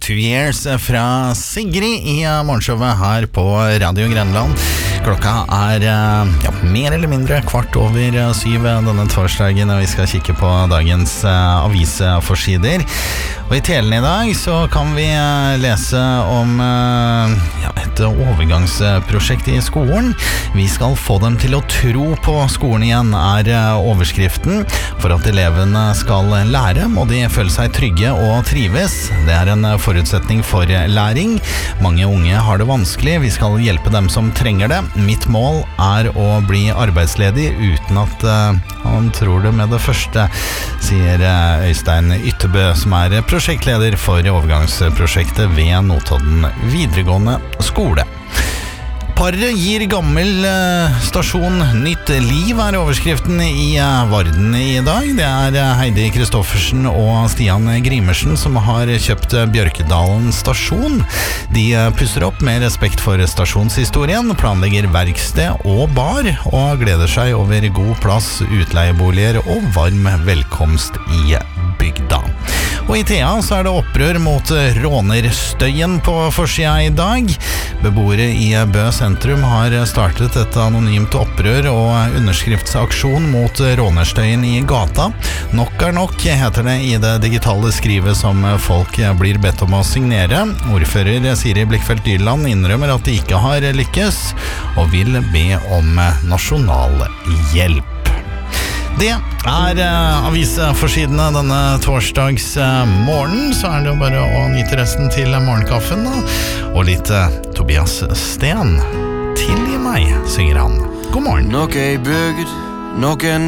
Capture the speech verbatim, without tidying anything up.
Few Years fra Sigrid i morgenshowet her på Radio Grenland. Klokka er ja, mer eller mindre kvart over syv denne torsdagen, og vi skal kikke på dagens uh, avisforsider. Og i telen i dag så kan vi uh, lese om uh, ja, et overgangsprosjekt i skolen. Vi skal få dem til å tro på skolen igjen, er uh, overskriften. For at elevene skal lære, må de føle seg trygge og trives. Det er en forutsetning for læring. Mange unge har det vanskelig. Vi skal hjelpe dem som trenger det. Mitt mål er å bli arbeidsledig uten at uh, han tror det med det første, sier uh, Øystein Ytterbø, som er prosjektleder for overgangsprosjektet ved Notodden videregående skole. Paret gir gammel uh, stasjon nytt liv, er overskriften i uh, Varden i dag. Det er uh, Heidi Kristoffersen og Stian Grimersen som har kjøpt uh, Bjørkedalen stasjon. De uh, pusser opp med respekt for stasjonshistorien, planlegger verksted og bar, og gleder seg over god plass, utleieboliger og varm velkomst i bygda. Og i Thea så er det opprør mot rånerstøyen på forsida i dag. Beboere i Bø sentrum har startet et anonymt opprør og underskriftsaksjon mot rånerstøyen i gata. Nok er nok, heter det i det digitale skrivet som folk blir bedt om å signere. Ordfører Siri Blikkfeldt Dyrland innrømmer at de ikke har lykkes, og vil be om nasjonal hjelp. Det er uh, avisforsidene denne torsdags uh, morgen. Så er det jo bare å nyte resten til morgenkaffen da. Og litt uh, Tobias Sten. Tilgi meg, synger han. God morgen. Nok ei bygd, nok en